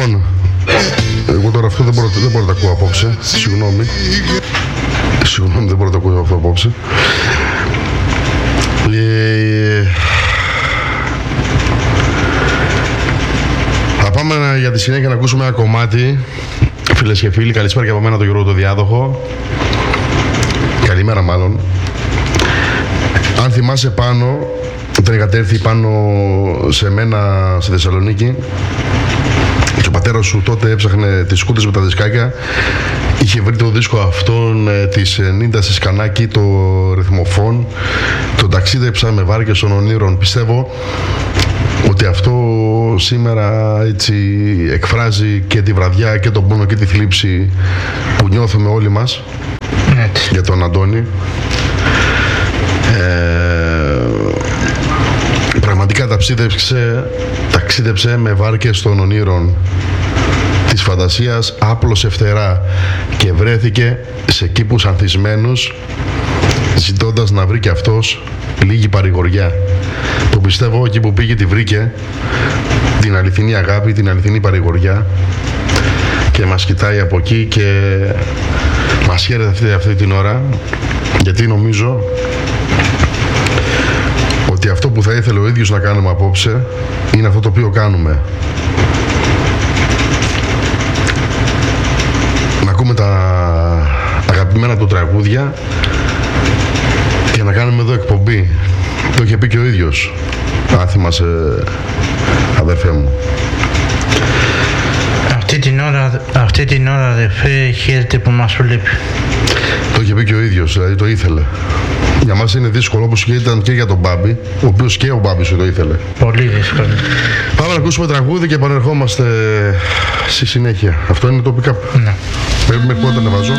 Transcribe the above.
Λοιπόν, εγώ τώρα αυτό δεν μπορώ να το ακούω απόψε. Συγγνώμη, δεν μπορώ να το ακούω αυτό απόψε. Θα πάμε για τη συνέχεια να ακούσουμε ένα κομμάτι. Φίλες και φίλοι, καλησπέρα και από μένα τον Γιώργο το Διάδοχο. Καλημέρα μάλλον. Αν θυμάσαι πάνω, όταν είχατε έρθει πάνω σε μένα στη Θεσσαλονίκη και ο πατέρας σου τότε έψαχνε τις σκούτες με τα δισκάκια, είχε βρει το δίσκο αυτόν της Νίντα Σκανάκη, το ρυθμοφόν, το ταξίδεψα με βάρκες των ονείρων. Πιστεύω ότι αυτό σήμερα έτσι εκφράζει και τη βραδιά και τον πόνο και τη θλίψη που νιώθουμε όλοι μας για τον Αντώνη. Πραγματικά ταξίδεψε με βάρκες των ονείρων της φαντασίας, άπλωσε φτερά και βρέθηκε σε κήπους ανθισμένους, ζητώντας να βρει και αυτός λίγη παρηγοριά, που πιστεύω εκεί που πήγε τη βρήκε, την αληθινή αγάπη, την αληθινή παρηγοριά, και μας κοιτάει από εκεί και μας χαίρεται αυτή την ώρα, γιατί νομίζω ότι αυτό που θα ήθελε ο ίδιος να κάνουμε απόψε είναι αυτό το οποίο κάνουμε. Να ακούμε τα αγαπημένα του τραγούδια και να κάνουμε εδώ εκπομπή. Το είχε πει και ο ίδιος, αν θυμάσαι, αδερφέ μου. Αυτή την ώρα αδερφέ, χαίρεται που μας βλέπει. Το είχε πει και ο ίδιος, δηλαδή το ήθελε. Για μας είναι δύσκολο, όπως και ήταν και για τον Μπάμπη, ο οποίος και ο Μπάμπης το ήθελε. Πολύ δύσκολο. Πάμε να ακούσουμε τραγούδι και επανερχόμαστε στη συνέχεια. Αυτό είναι το pick-up. Ναι. Μέχρι πότε να βάζω.